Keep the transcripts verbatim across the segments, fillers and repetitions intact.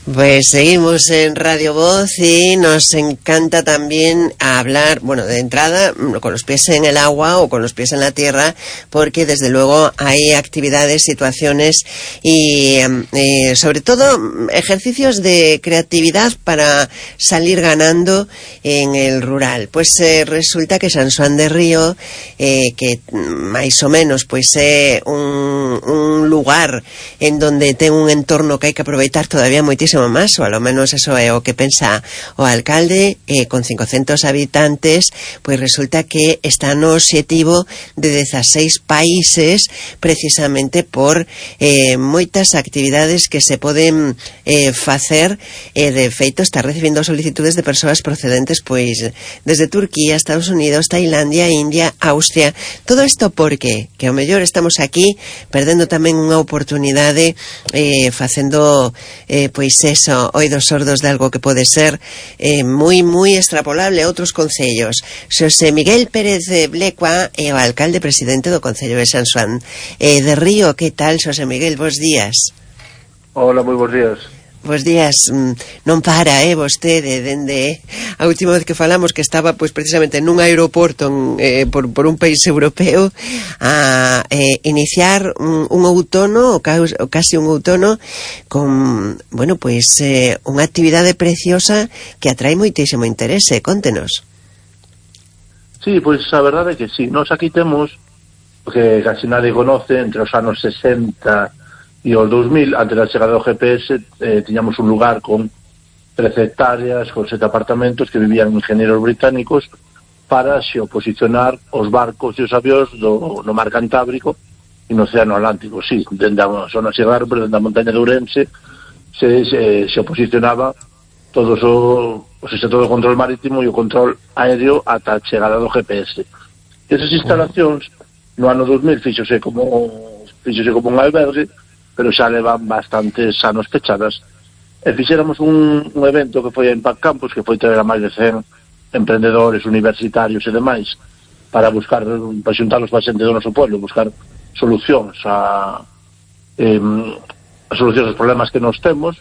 Pues seguimos en Radio Voz y nos encanta también hablar, bueno, de entrada, con los pies en el agua o con los pies en la tierra, porque desde luego hay actividades, situaciones y eh, sobre todo ejercicios de creatividad para salir ganando en el rural. Pues eh, resulta que San Xoán de Río, eh, que máis o menos pues é eh, un, un lugar en donde ten un entorno que hai que aproveitar todavía moitísimo máis, ou ao menos eso é o que pensa o alcalde, eh, con cincocentos habitantes, pois resulta que está no obxectivo de dezaseis países, precisamente por eh, moitas actividades que se poden eh, facer, e eh, de feito está recibindo solicitudes de persoas procedentes pois desde Turquía, Estados Unidos, Tailandia, India, Austria. Todo isto porque que ao mellor estamos aquí perdendo tamén unha oportunidade eh, facendo eh, pois eso, oídos sordos de algo que pode ser eh, moi, moi extrapolable a outros concellos. Xosé Miguel Pérez de Blecua é o alcalde presidente do Concello de San Xoán eh, de Río. Que tal, Xosé Miguel? Bos días. Hola, moi bons días. Bos días. Non para, eh, vostede, dende a última vez que falamos, que estaba pois precisamente nun aeroporto en, eh, por, por un país europeo, a eh, iniciar un, un outono, o, ca, o casi un outono, con, bueno, pois eh, unha actividade preciosa que atrae moitísimo interese. Contenos. Sí, pois a verdade é que sí. Nos aquí temos, que casi nadie conoce, entre os anos sesenta e os dos mil, antes da chegada do G P S, eh, tiñamos un lugar con trece hectáreas, con sete apartamentos que vivían ingenieros británicos para se oposicionar os barcos e os avións do, no mar Cantábrico e no Océano Atlántico. Sí, dende a zona Segarra, pero dende a montaña de Ourense se, se, se oposicionaba todo o, o sea, todo o control marítimo e o control aéreo ata a chegada do G P S. Esas instalacións no ano dos mil fíxose como fíxose como un albergue, pero xa levan bastantes anos pechadas, e fixéramos un, un evento que foi a Impact Campus, que foi traer a máis de cen emprendedores, universitarios e demais, para buscar, para xuntarlos para xente do noso pueblo, buscar solucións a, eh, a solucións aos problemas que nos temos,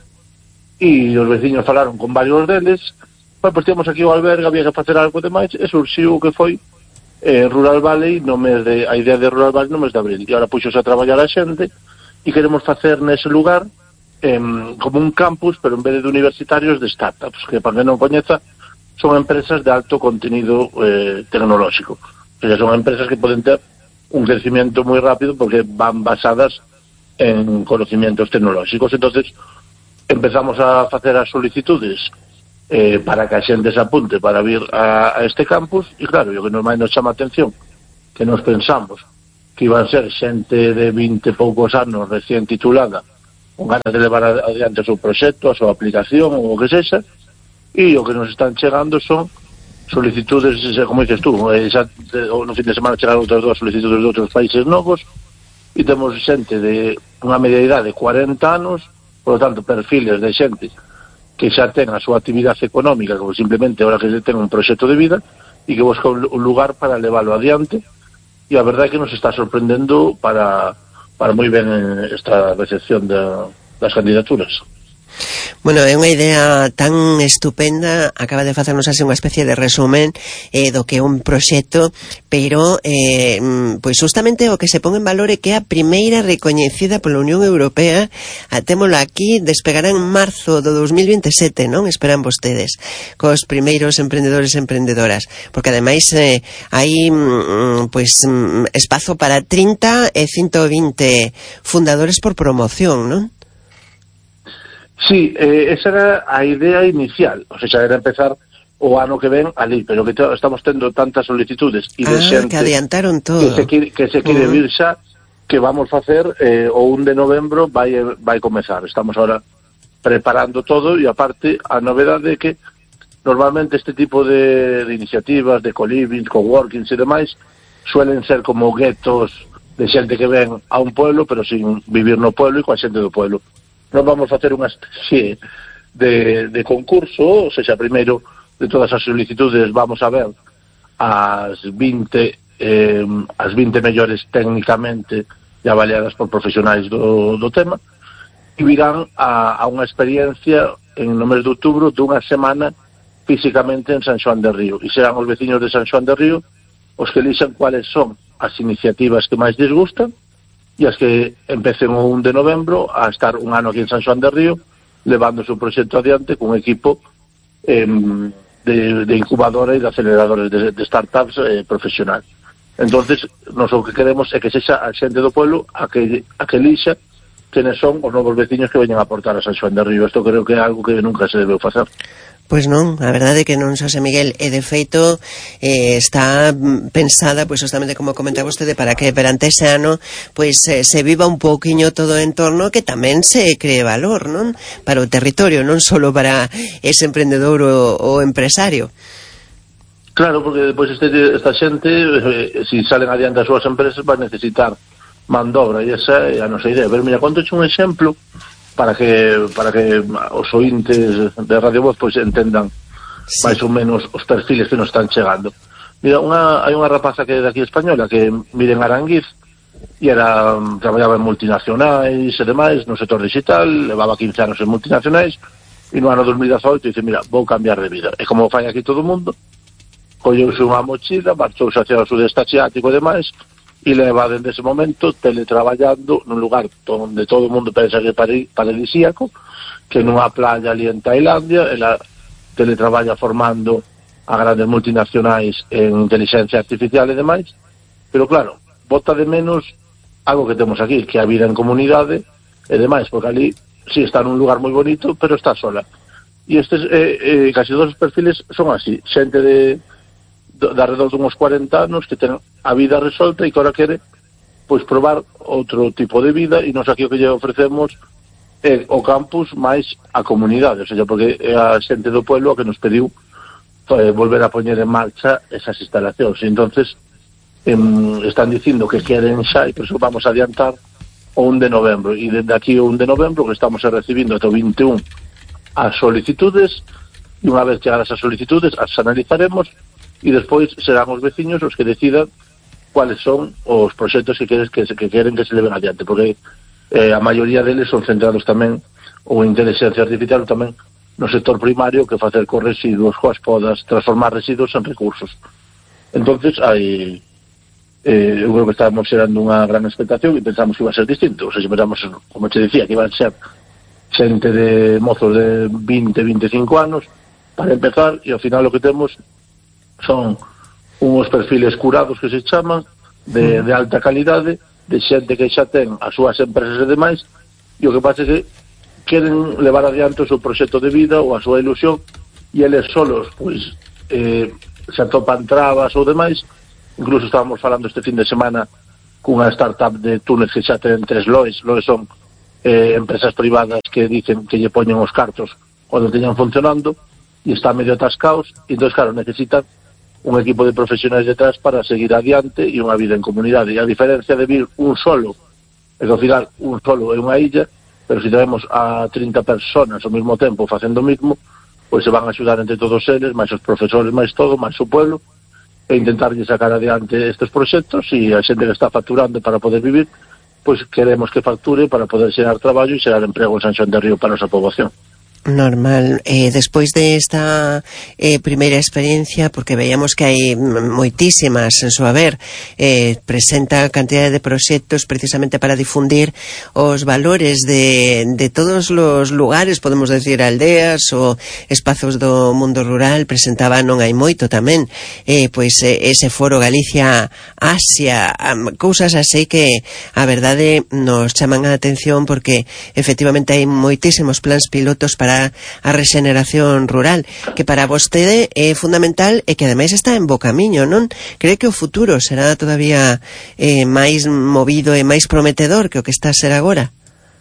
e os veciños falaron con varios deles. Pois pues, temos aquí o albergue, había que facer algo demais, e surxiu o que foi eh, Rural Valley, no mes de, a idea de Rural Valley no mes de abril, e agora puxose a traballar a xente, e queremos facer nese lugar eh, como un campus, pero en vez de universitarios, de startups, que para que non coñeza son empresas de alto contenido eh, tecnolóxico. O sea, son empresas que poden ter un crecimiento moi rápido porque van basadas en conocimientos tecnolóxicos. Entonces empezamos a facer as solicitudes eh, para que a xente se apunte para vir a, a este campus, e claro, o que nos máis nos chama a atención, que nos pensamos que iban a ser xente de vinte e poucos anos recién titulada, con ganas de levar adiante o seu proxecto, a súa aplicación ou o que sexa, e o que nos están chegando son solicitudes, como dices tú, eh, xa, no fin de semana chegaron outras dúas solicitudes de outros países novos, e temos xente de unha media idade de cuarenta anos, por lo tanto perfiles de xente que xa ten a súa actividade económica, como simplemente ahora que se ten un proxecto de vida e que busca un, un lugar para leválo adiante. E a verdade é que nos está sorprendendo para, para moi ben esta recepción de, das candidaturas. Bueno, é unha idea tan estupenda. Acaba de facernos así unha especie de resumen eh, do que é un proxecto, pero eh, pois justamente o que se pon en valor é que é a primeira recoñecida pola Unión Europea. A témolo aquí, despegará en marzo do dos mil veintesete, non? Esperan vostedes, cos primeiros emprendedores e emprendedoras, porque ademais eh, hai mm, pois mm, espazo para trinta e ciento vinte fundadores por promoción, non? Sí, eh, esa era a idea inicial, o sea, era empezar o ano que ven ali, pero que estamos tendo tantas solicitudes e de ah, xente que adiantaron todo, que se quire, que se quire uh -huh. vir xa, que vamos facer eh, o un de novembro vai vai comezar. Estamos ahora preparando todo, e aparte a novedade é que normalmente este tipo de, de iniciativas, de co-living, co-workings e demais, suelen ser como guetos de xente que ven a un pueblo, pero sin vivir no pueblo e coa xente do pueblo. Nos vamos a facer unha especie de, de concurso, ou seja, primeiro de todas as solicitudes vamos a ver as vinte eh, as vinte mellores técnicamente e avaliadas por profesionais do, do tema, e virán a, a unha experiencia en no mes de outubro dunha semana físicamente en San Xoán de Río, e serán os veciños de San Xoán de Río os que elixan cuáles son as iniciativas que máis les gustan e as que empecen o un de novembro a estar un ano aquí en San Xoán de Río levando o seu proxecto adiante cun equipo eh, de, de incubadora e de aceleradores de, de startups eh, profesional. Entonces, nos o que queremos é que sexa a xente do pueblo a que, a que elixa quenes son os novos veciños que veñen a aportar a San Xoán de Río. Isto creo que é algo que nunca se debeu facer. Pois non, a verdade é que non, Xosé Miguel, e de feito eh, está pensada, pois justamente como comentaba vostede, para que perante ese ano pois eh, se viva un pouquiño todo o entorno, que tamén se cree valor, non? Para o territorio, non só para ese emprendedor o, o empresario. Claro, porque depois este, esta xente, eh, si salen adiante as súas empresas, vai necesitar man de obra, e esa é a nosa idea. Pero mira, conto un exemplo para que para que os ointes de Radio Voz pois entendan sí. máis ou menos os perfiles que nos están chegando. Mira, unha, hai unha rapaza que é de aquí española que vive en Aranguiz e era, traballaba en multinacionais e demais, no sector digital, levaba quince anos en multinacionais e no ano dos mil dezaoito dice, mira, vou cambiar de vida. E como fai aquí todo o mundo, colleuse unha mochila, marchouse hacia o sudeste asiático e demais, e leva dende ese momento teletraballando nun lugar onde todo o mundo pensa que é paradisíaco, que nunha playa ali en Tailandia. Ela teletraballa formando a grandes multinacionais en inteligencia artificial e demais, pero claro, bota de menos algo que temos aquí, que é a vida en comunidade e demais, porque ali sí está nun lugar moi bonito, pero está sola. E estes, eh, eh, casi todos os perfiles son así, xente de de alrededor de uns cuarenta anos que ten a vida resolta e que ahora quere pois probar outro tipo de vida, e nos aquí o que lle ofrecemos é o campus máis a comunidade, ou seja, porque é a xente do pueblo que nos pediu eh, volver a poñer en marcha esas instalacións, e entonces em, están dicindo que queren xa, e por eso vamos a adiantar o un de novembro, e dende aquí o un de novembro que estamos recibindo ata o vinte e un as solicitudes, e unha vez chegadas as solicitudes as analizaremos e despois serán os veciños os que decidan cuáles son os proxectos que queren que, que, queren que se leven adiante, porque eh, a maioría deles son centrados tamén ou en inteligencia artificial tamén no sector primario, que facer con residuos, coas podas, transformar residuos en recursos. Entonces hai eh, eu creo que estábamos xerando unha gran expectación e pensamos que iba a ser distinto, ou sea, pensamos, como te decía, que iban a ser xente de mozos de vinte, vinte e cinco anos para empezar, e ao final o que temos son uns perfiles curados que se chaman de, de alta calidade, de xente que xa ten as súas empresas e demais, e o que pasa é que queren levar adiante o seu proxecto de vida ou a súa ilusión, e eles solos pois eh, se atopan trabas ou demais. Incluso estábamos falando este fin de semana cunha startup de túneles que xa ten tres loes. Loes son eh, empresas privadas que dicen que lle poñen os cartos cando teñan funcionando, e está medio atascaos, e entón, claro, necesitan un equipo de profesionais detrás para seguir adiante e unha vida en comunidade. E a diferencia de vir un solo, é que ao final un solo é unha illa, pero se tenemos a trinta personas ao mesmo tempo facendo o mismo, pois se van a axudar entre todos eles, máis os profesores, máis todo, máis o pueblo, e intentarlle sacar adiante estes proxectos, e a xente que está facturando para poder vivir, pois queremos que facture para poder xerar traballo e xerar emprego en San Xoán de Río para a nosa poboación. Normal. Eh, despois de esta eh, primeira experiencia, porque veíamos que hai moitísimas en su haber, eh, presenta cantidade de proxectos precisamente para difundir os valores de, de todos los lugares, podemos decir aldeas ou espazos do mundo rural. Presentaba non hai moito tamén eh, pois eh, ese foro Galicia Asia, um, cousas así que a verdade nos chaman a atención, porque efectivamente hai moitísimos plans pilotos para a regeneración rural, que para vostede é fundamental e que ademais está en bo camiño, non? Cree que o futuro será todavía eh, máis movido e máis prometedor que o que está a ser agora?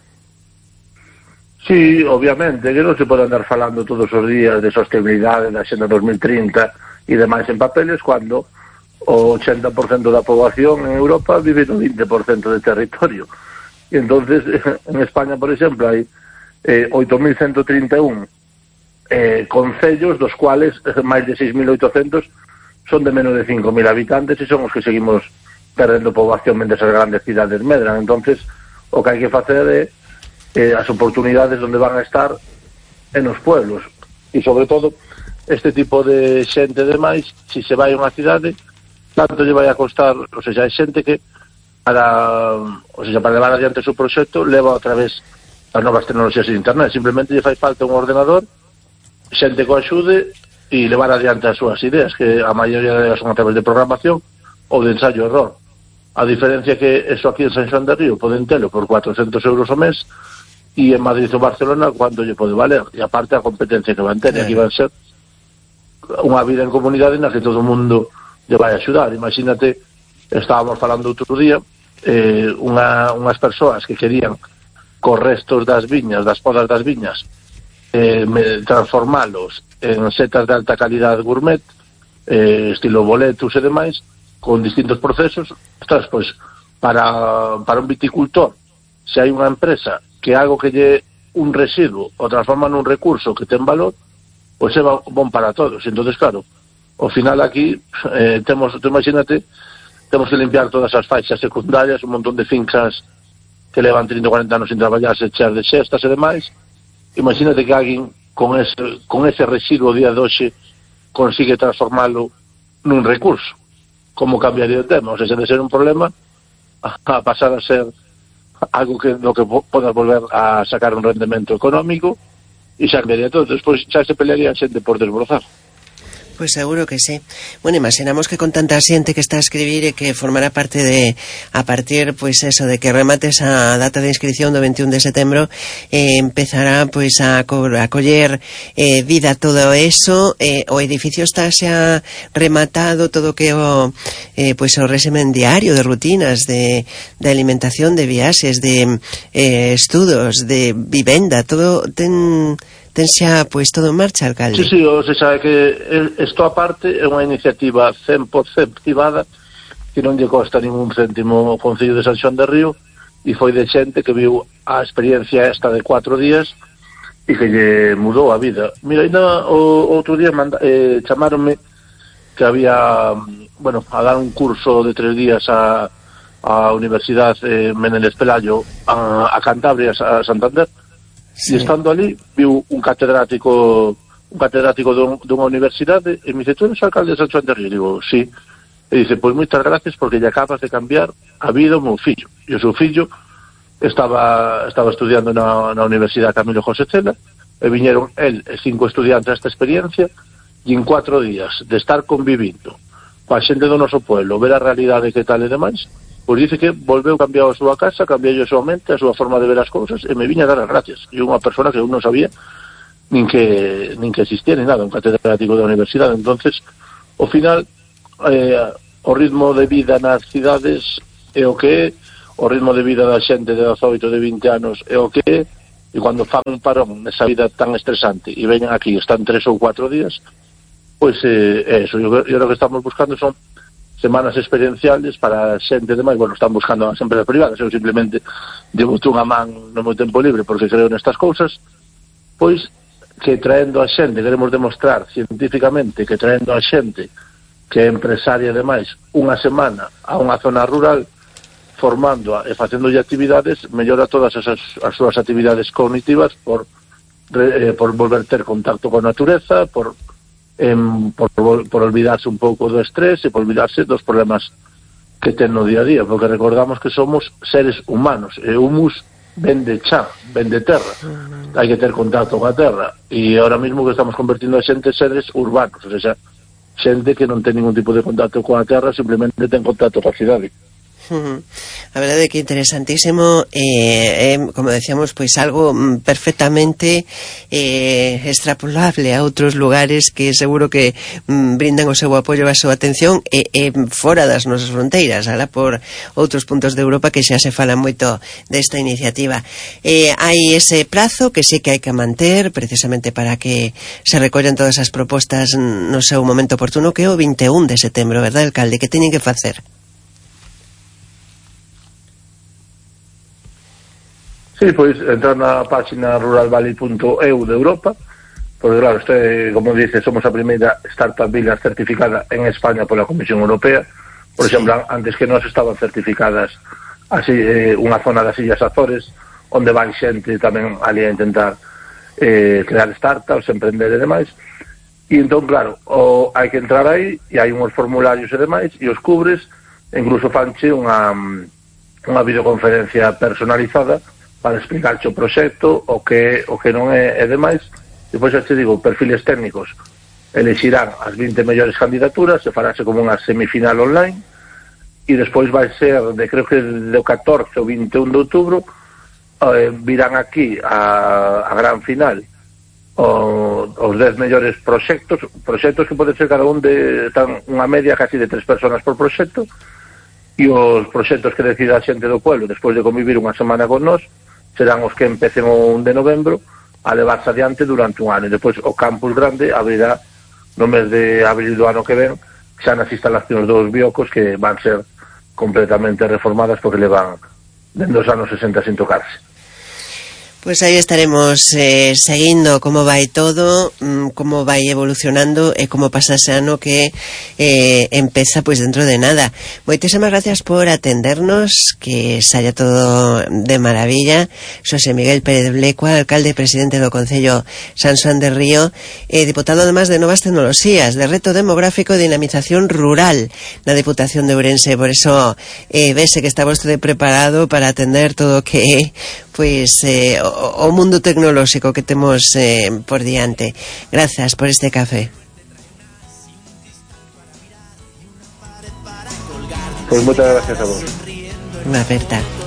Sí, obviamente, que non se pode andar falando todos os días de sostenibilidade da Xenda dos mil trinta e demais en papeles, cuando o ochenta por cento da poboación en Europa vive no vinte por cento de territorio. E entonces, en España, por exemplo, hai Eh, oito mil ciento trinta e un eh, concellos, dos cuales eh, máis de seis mil oitocentos son de menos de cinco mil habitantes, e son os que seguimos perdendo poboación mentre as grandes cidades medran. Entonces, o que hai que facer é eh, as oportunidades onde van a estar en os pueblos. E sobre todo este tipo de xente demais, se se vai a unha cidade, tanto lle vai a costar, ou seja, hai xente que para, ou seja, para levar adiante o seu proxecto leva outra vez as novas tecnoloxías de internet, simplemente lle fai falta un ordenador, xente que o axude e levar adiante as súas ideas, que a maioría delas son a través de programación ou de ensayo error. A diferencia que eso aquí en San Xoán de Río poden telo por cuatrocientos euros ao mes, e en Madrid ou Barcelona cuando lle pode valer, e aparte a competencia que van ter, aquí van ser unha vida en comunidade na que todo o mundo lle vai axudar. Imagínate, estábamos falando outro día, eh, unha, unhas persoas que querían cos restos das viñas, das podas das viñas, eh, transformalos en setas de alta calidad gourmet, eh, estilo boletus e demais, con distintos procesos. Ostras, pois, para, para un viticultor, se hai unha empresa que algo que lle un residuo o transforma nun recurso que ten valor, pois é bon para todos. Entonces, claro, ao final aquí eh, temos, tú imagínate, temos que limpiar todas as faixas secundarias, un montón de fincas que levan trinta ou cuarenta anos sin traballar, se cheas de xestas e demais. Imagínate que alguén con ese, con ese residuo día de hoxe consigue transformalo nun recurso. Como cambiaría o tema? O sea, de ser un problema a pasar a ser algo que no que podas volver a sacar un rendemento económico, e xa cambiaría todo. Despois xa se pelearía a xente por desbrozar. Pois seguro que sí. Bueno, imaginamos que con tanta xente que está a escribir e que formará parte de, a partir, pois eso, de que remates a data de inscripción do veintiún de setembro, eh, empezará, pois, a, co a coller eh, vida todo eso. Eh, o edificio está xa rematado, todo que o, eh, pois, o régimen diario de rutinas, de, de alimentación, de viaxes, de eh, estudos, de vivenda, todo ten... ten xa, pois, todo en marcha, alcalde? Sí, sí, o se sabe que isto aparte é unha iniciativa cen por cen privada que non lle costa ningún céntimo o Concello de San Xoán de Río, e foi de xente que viu a experiencia esta de cuatro días e que lle mudou a vida. Mira, ainda o outro día manda, eh, chamaronme que había, bueno, a dar un curso de tres días a, a Universidade eh, Menéndez Pelayo a, a Cantabria, a Santander. Sí. E estando ali, viu un catedrático un catedrático dun, dunha universidade e me dice, tú eres o alcalde de San Xoán de Río? E digo, sí. E dice, pois moitas gracias porque lle acabas de cambiar a vida ao meu fillo. E o seu fillo estaba estaba estudiando na, na Universidade Camilo José Cela, e viñeron el e cinco estudiantes a esta experiencia, e en cuatro días de estar convivindo coa xente do noso pueblo, ver a realidade que tal e demais, pois dice que volveu cambiar a súa casa, cambiou a súa mente, a súa forma de ver as cousas, e me viña a dar as gracias. E unha persona que eu non sabía nin que nin que existía ni nada, un catedrático da universidade. Entonces, ao final, eh, o ritmo de vida nas cidades é o que é, o ritmo de vida da xente de dezoito, de vinte anos é o que é, e cando fan un parón nesa vida tan estresante e veñan aquí, están tres ou cuatro días, pois eh, é eso. Eu, eu lo que estamos buscando son semanas experienciales para xente demais. Bueno, están buscando as empresas privadas, eu simplemente llevo unha man no meu tempo libre porque creo nestas cousas, pois que traendo a xente, queremos demostrar científicamente que traendo a xente que é empresaria demais unha semana a unha zona rural, formándoa e facéndolle actividades, mellora todas esas, as súas actividades cognitivas por, eh, por volver ter contacto con a natureza, por En, por, por olvidarse un pouco do estrés e por olvidarse dos problemas que ten no día a día, porque recordamos que somos seres humanos e humus ven de cha, ven de terra, hai que ter contacto coa terra, e ahora mismo que estamos convertindo a xente seres urbanos, ou sea, xente que non ten ningún tipo de contacto coa terra, simplemente ten contacto coa cidade. Uh-huh. A verdade é que interesantísimo, eh, eh, como decíamos, pois algo mm, perfectamente eh, extrapolable a outros lugares que seguro que mm, brindan o seu apoio e a súa atención e eh, eh, fora das nosas fronteiras, ala por outros puntos de Europa que xa se fala moito desta iniciativa. Eh, hai ese prazo que sí que hai que manter precisamente para que se recollan todas as propostas no seu momento oportuno, que é o veintiún de setembro, verdad, alcalde? Que teñen que facer? Sí, pois entrar na página rural valley punto e u de Europa, porque claro, este, como dice, somos a primeira startup village certificada en España pola Comisión Europea. Por exemplo, antes que nós estaban certificadas así, eh, unha zona das Illas Azores, onde vai xente tamén ali a intentar eh, crear startups, emprender e demais. E entón, claro, o, hai que entrar aí e hai uns formularios e demais e os cubres, incluso fanche unha, unha videoconferencia personalizada para explicarche o proxecto, o que, o que non é e demais. Depois, xa te digo, perfiles técnicos elexirán as vinte mellores candidaturas, se farase como unha semifinal online, e despois vai ser, de creo que do catorce ao vinte e un de outubro, eh, virán aquí a, a gran final o, os dez mellores proxectos, proxectos que pode ser cada un de tan, unha media casi de tres personas por proxecto, e os proxectos que decida a xente do pueblo, despois de convivir unha semana con nós, serán os que empecen o un de novembro a levarse adiante durante un ano, e despois o campus grande abrirá no mes de abril do ano que ven, xa nas instalacións dos biocos, que van ser completamente reformadas porque levan dende os anos sesenta sin tocarse. Pois aí estaremos eh, seguindo como vai todo, como vai evolucionando e como pasa ese ano que eh, empeza pois dentro de nada. Moitísimas gracias por atendernos, que saia todo de maravilla. Xosé Miguel Pérez Blecua, alcalde e presidente do Concello San Xoán de Río, e diputado además de Novas Tecnoloxías, de Reto Demográfico e Dinamización Rural na Diputación de Ourense. Por eso eh, vese que está vostede preparado para atender todo o que pois eh, o, o mundo tecnolóxico que temos eh, por diante. Gracias por este café. Pois moitas gracias a vos. Unha aperta.